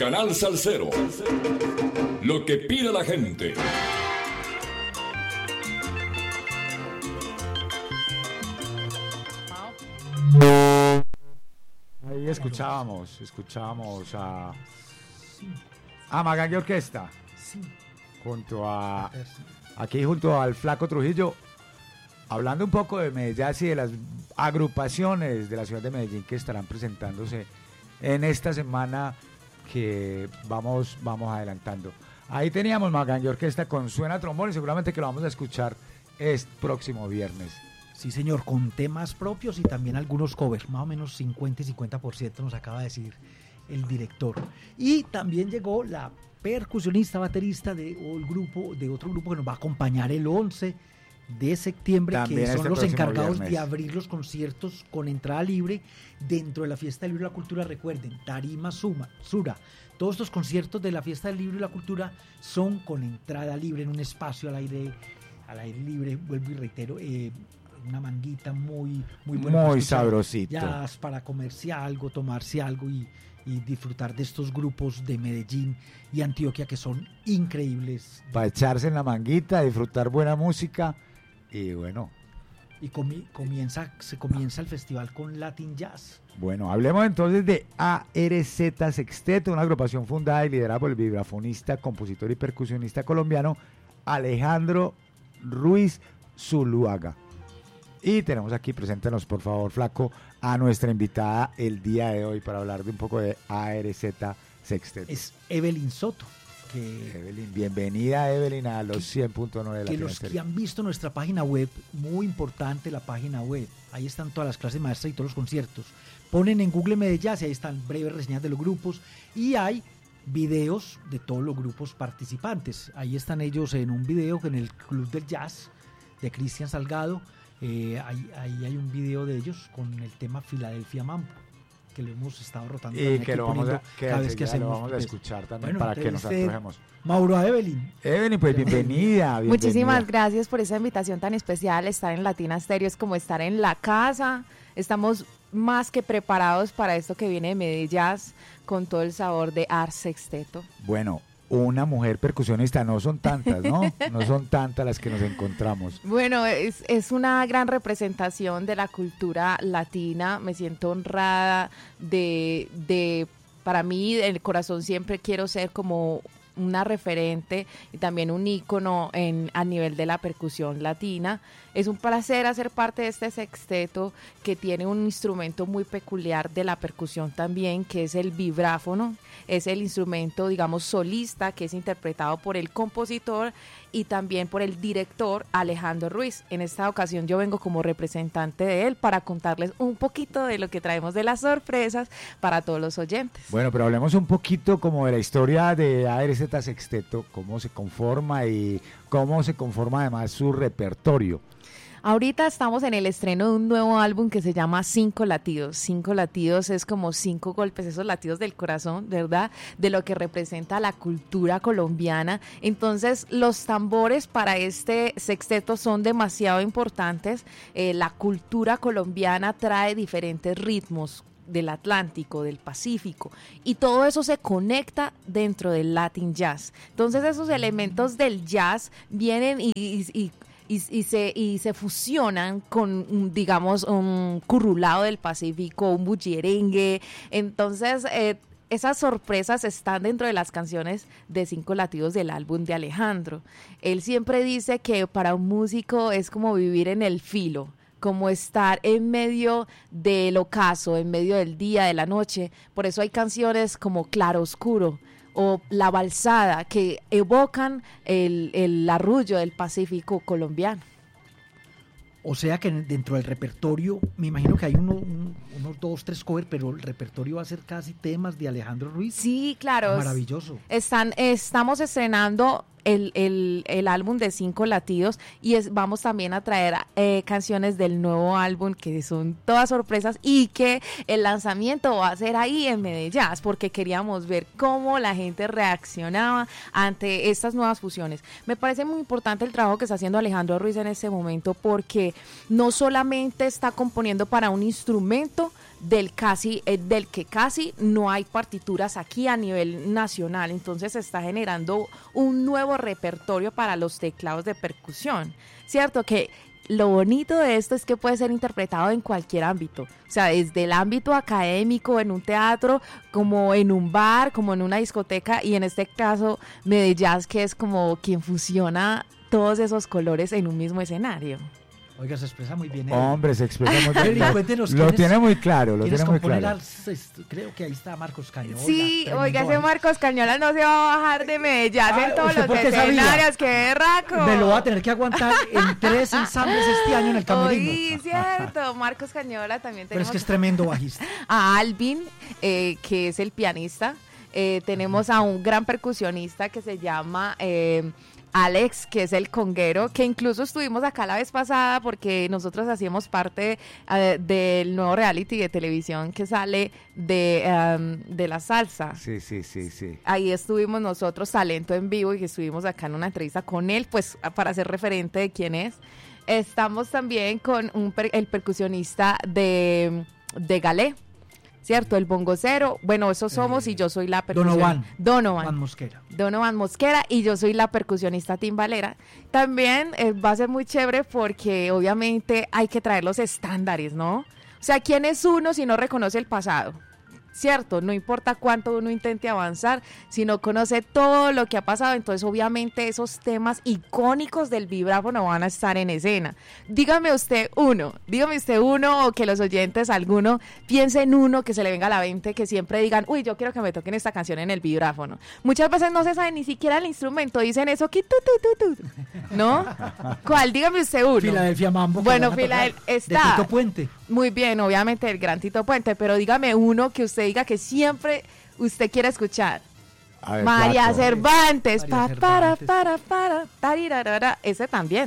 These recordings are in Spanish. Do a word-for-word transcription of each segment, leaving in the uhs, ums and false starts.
Canal Salsero. Lo que pide la gente. Ahí escuchábamos, escuchábamos a, a Magangue Orquesta, junto a, aquí junto al Flaco Trujillo, hablando un poco de Medellín y de las agrupaciones de la ciudad de Medellín que estarán presentándose en esta semana que vamos, vamos adelantando. Ahí teníamos Magangue Orquesta con Suena Trombón y seguramente que lo vamos a escuchar este próximo viernes. Sí, señor, con temas propios y también algunos covers, más o menos cincuenta y cincuenta por ciento nos acaba de decir el director. Y también llegó la percusionista baterista de, el grupo, de otro grupo que nos va a acompañar el once de septiembre, también que son este los encargados viernes de abrir los conciertos con entrada libre dentro de la Fiesta del Libro y la Cultura. Recuerden, Tarima Suma, Sura, todos estos conciertos de la Fiesta del Libro y la Cultura son con entrada libre en un espacio al aire, al aire libre, vuelvo y reitero, eh, una manguita muy muy buena, muy sabrosito, ya para comerse algo, tomarse algo y, y disfrutar de estos grupos de Medellín y Antioquia que son increíbles, para echarse en la manguita, disfrutar buena música y bueno, y comi- comienza se comienza el festival con Latin Jazz. Bueno, hablemos entonces de A R Z Sexteto, una agrupación fundada y liderada por el vibrafonista, compositor y percusionista colombiano Alejandro Ruiz Zuluaga. Y tenemos aquí, preséntanos por favor, Flaco, a nuestra invitada el día de hoy para hablar de un poco de A R Z Sexteto. Es Evelyn Soto. Que, Evelyn, bienvenida Evelyn a los cien punto nueve de la que los que han visto nuestra página web, muy importante la página web, ahí están todas las clases maestras y todos los conciertos. Ponen en Google Medellín y ahí están breves reseñas de los grupos y hay videos de todos los grupos participantes. Ahí están ellos en un video en el Club del Jazz de Cristian Salgado. Eh, ahí, ahí hay un video de ellos con el tema Filadelfia Mambo, que lo hemos estado rotando y que lo vamos a, que cada vez que hacemos, lo vamos a escuchar también, bueno, para que nos antojemos. Mauro, a Evelyn. Evelyn, pues bienvenida, bienvenida. Muchísimas gracias por esa invitación tan especial. Estar en Latina Stereo es como estar en la casa. Estamos más que preparados para esto que viene de Medellín con todo el sabor de Art Sexteto. Bueno, una mujer percusionista, no son tantas, ¿no? No son tantas las que nos encontramos. Bueno, es, es una gran representación de la cultura latina. Me siento honrada de, de, para mí, el corazón siempre quiero ser como una referente y también un ícono en, a nivel de la percusión latina. Es un placer hacer parte de este sexteto que tiene un instrumento muy peculiar de la percusión también, que es el vibráfono. Es el instrumento, digamos, solista, que es interpretado por el compositor y también por el director Alejandro Ruiz. En esta ocasión yo vengo como representante de él para contarles un poquito de lo que traemos de las sorpresas para todos los oyentes. Bueno, pero hablemos un poquito como de la historia de A R Z Sexteto, cómo se conforma y cómo se conforma además su repertorio. Ahorita estamos en el estreno de un nuevo álbum que se llama Cinco Latidos. Cinco Latidos es como cinco golpes, esos latidos del corazón, ¿verdad? De lo que representa la cultura colombiana. Entonces, los tambores para este sexteto son demasiado importantes. Eh, la cultura colombiana trae diferentes ritmos del Atlántico, del Pacífico, y todo eso se conecta dentro del Latin Jazz. Entonces, esos elementos del jazz vienen y... y, y Y, y, se, y se fusionan con, digamos, un currulado del Pacífico, un bullerengue. Entonces, eh, esas sorpresas están dentro de las canciones de Cinco Latidos del álbum de Alejandro. Él siempre dice que para un músico es como vivir en el filo, como estar en medio del ocaso, en medio del día, de la noche. Por eso hay canciones como Claro Oscuro o La Balsada, que evocan el, el arrullo del Pacífico colombiano. O sea que dentro del repertorio, me imagino que hay uno, un, unos dos, tres covers, pero el repertorio va a ser casi temas de Alejandro Ruiz. Sí, claro. Maravilloso. Están, estamos estrenando el, el, el álbum de Cinco Latidos y es, vamos también a traer eh, canciones del nuevo álbum que son todas sorpresas y que el lanzamiento va a ser ahí en Medellín, porque queríamos ver cómo la gente reaccionaba ante estas nuevas fusiones. Me parece muy importante el trabajo que está haciendo Alejandro Ruiz en este momento, porque no solamente está componiendo para un instrumento del casi eh, del que casi no hay partituras aquí a nivel nacional. Entonces se está generando un nuevo repertorio para los teclados de percusión, ¿cierto? Que lo bonito de esto es que puede ser interpretado en cualquier ámbito, o sea, desde el ámbito académico, en un teatro, como en un bar, como en una discoteca, y en este caso Medellín, que es como quien fusiona todos esos colores en un mismo escenario. Oiga, se expresa muy bien. Hombre, se expresa muy Eli, bien. cuéntenos Lo quiénes- tiene muy claro, lo ¿Quiénes tiene muy componen claro. las- est- creo que ahí está Marcos Cañola. Sí, tremendo oiga, ese bajista. Marcos Cañola no se va a bajar de Medellín Ah, en todos ¿usted los por qué sabía? escenarios, qué berraco. Me lo va a tener que aguantar en tres ensambles este año en el camerino. Oí, cierto, Marcos Cañola también Pero es tenemos que es tremendo bajista. a Alvin, eh, que es el pianista. Eh, tenemos a un gran percusionista que se llama eh, Alex, que es el conguero, que incluso estuvimos acá la vez pasada porque nosotros hacíamos parte eh, del nuevo reality de televisión que sale de, um, de la salsa. Sí, sí, sí, sí. Ahí estuvimos nosotros, Talento en Vivo, y que estuvimos acá en una entrevista con él, pues para ser referente de quién es. Estamos también con un per- el percusionista de, de Galé, ¿cierto? El bongocero. Bueno, esos somos Eh, y yo soy la percusionista. Donovan. Donovan. Juan Mosquera. Donovan Mosquera, y yo soy la percusionista timbalera. También eh, va a ser muy chévere porque obviamente hay que traer los estándares, ¿no? O sea, ¿quién es uno si no reconoce el pasado? ¿Cierto? No importa cuánto uno intente avanzar, si no conoce todo lo que ha pasado, entonces obviamente esos temas icónicos del vibráfono van a estar en escena. Dígame usted uno, dígame usted uno, o que los oyentes, alguno, piensen uno que se le venga a la mente, que siempre digan, uy, yo quiero que me toquen esta canción en el vibráfono. Muchas veces no se sabe ni siquiera el instrumento, dicen eso, que tu, tu, tu, tu. ¿No? ¿Cuál? Dígame usted uno. Filadelfia Mambo. que Bueno, van a tocar, Filadel- está. De Tito Puente. Muy bien, obviamente el gran Tito Puente, pero dígame uno que usted diga que siempre usted quiere escuchar. A ver, María Flaco. Cervantes, María pa, para, Cervantes. para, para, tarirarara, ese también.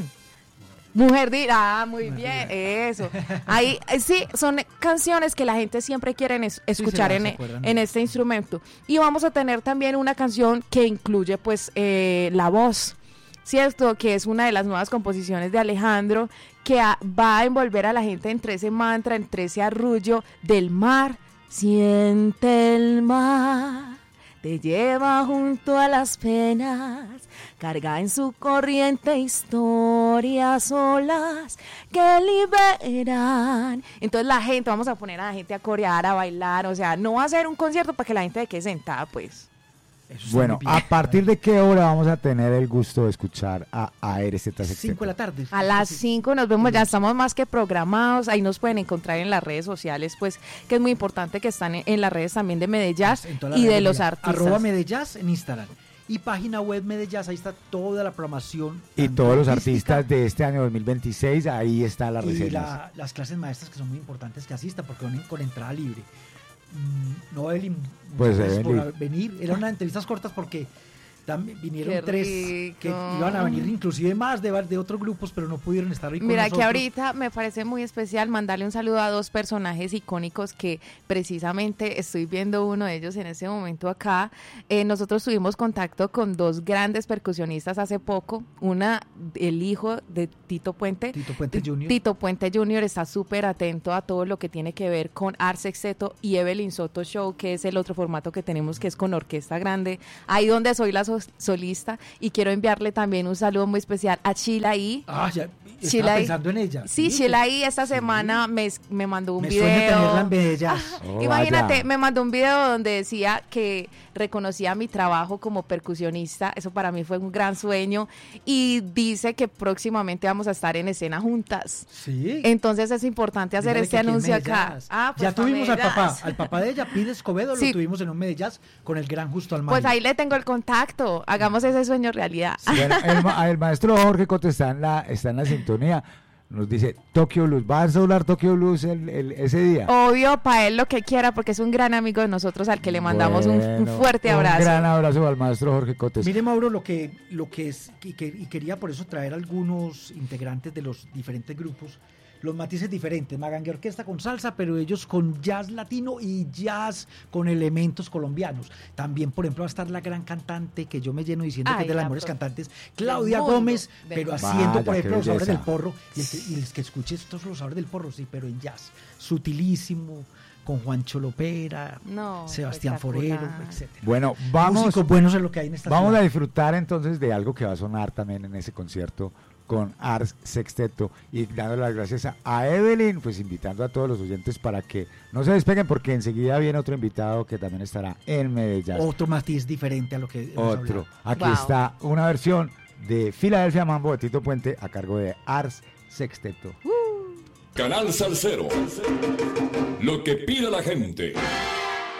Mujer dirá, ah, muy bien, eso. Ahí, eh, sí, son canciones que la gente siempre quiere es- escuchar se en, acuerdan. en este instrumento. Y vamos a tener también una canción que incluye, pues, eh, la voz, ¿cierto? Que es una de las nuevas composiciones de Alejandro, que a- va a envolver a la gente entre ese mantra, entre ese arrullo del mar. Siente el mar, te lleva junto a las penas, carga en su corriente historias olas que liberan. Entonces la gente, vamos a poner a la gente a corear, a bailar, o sea, no va a ser un concierto para que la gente se quede sentada, pues. Eso está Bueno, muy bien. ¿a partir de qué hora vamos a tener el gusto de escuchar a A R Z cinco de la tarde. A las Sí. cinco nos vemos, ya estamos más que programados, ahí nos pueden encontrar en las redes sociales, pues, que es muy importante que están en, en las redes también de Medellín En todas las y de redes los sociales. artistas. Arroba Medellín en Instagram. Y página web Medellín, ahí está toda la programación. Y tanto todos los artística artistas de este año dos mil veintiséis, ahí están las y reseñas. la- las clases maestras que son muy importantes que asistan porque van con entrada libre. Mm, Noeli, muchas Pues, gracias Evelyn. por venir. Eran unas entrevistas cortas porque también vinieron Qué tres rico. que iban a venir inclusive más de, de otros grupos, pero no pudieron estar hoy con Mira nosotros. que ahorita me parece muy especial mandarle un saludo a dos personajes icónicos que precisamente estoy viendo uno de ellos en este momento acá. Eh, nosotros tuvimos contacto con dos grandes percusionistas hace poco. Una, el hijo de Tito Puente. Tito Puente junior Tito Puente junior está súper atento a todo lo que tiene que ver con Ars Exeto y Evelyn Soto Show, que es el otro formato que tenemos, que es con orquesta grande. Ahí donde soy la so- solista, y quiero enviarle también un saludo muy especial a Chilaí. Ah, ya, estaba Sheila I. pensando en ella. Sí, Chilaí esta semana me, me mandó un Me video. sueño tenerla en Medellín. Oh, Imagínate, vaya. me mandó un video donde decía que reconocía mi trabajo como percusionista. Eso para mí fue un gran sueño. Y dice que próximamente vamos a estar en escena juntas. Sí. Entonces es importante hacer Dígale este que aquí en anuncio Medellín. acá. Ah, pues ya pa' tuvimos al Medellín. papá, al papá de ella, Pide Escobedo, Sí. lo tuvimos en un Medellín con el gran Justo Almario. Pues ahí le tengo el contacto. Hagamos ese sueño realidad. Bueno, el, ma- el maestro Jorge Coto está en la, está en la sintonía. Nos dice Tokyo Blues. ¿Va a sonar Tokyo Blues el, el- ese día? Obvio, para él lo que quiera, porque es un gran amigo de nosotros al que le mandamos un- un, Bueno, fuerte abrazo. Un gran abrazo al maestro Jorge Cotes. Mire, Mauro, lo que, lo que es, y, que, y quería por eso traer algunos integrantes de los diferentes grupos, los matices diferentes, Magangue Orquesta con salsa, pero ellos con jazz latino y jazz con elementos colombianos. También, por ejemplo, va a estar la gran cantante, que yo me lleno diciendo que Ay, es de las la mejores pro- cantantes, Claudia mundo, Gómez, del pero mundo. haciendo, Vaya, por ejemplo, qué los sabores del belleza. porro, y el, que, y el que escuche estos los sabores del porro, sí, pero en jazz, sutilísimo, con Juancho Lopera, No, Sebastián Forero, espectacular. etcétera. Bueno, vamos, Músicos buenos es lo que hay en esta vamos a ciudad. disfrutar entonces de algo que va a sonar también en ese concierto con Ars Sexteto y dando las gracias a Evelyn, pues invitando a todos los oyentes para que no se despeguen porque enseguida viene otro invitado que también estará en Medellín. Otro matiz diferente a lo que hemos Otro. hablado. Aquí Wow. está una versión de Filadelfia Mambo de Tito Puente a cargo de Ars Sexteto. Canal Salsero. Lo que pide la gente.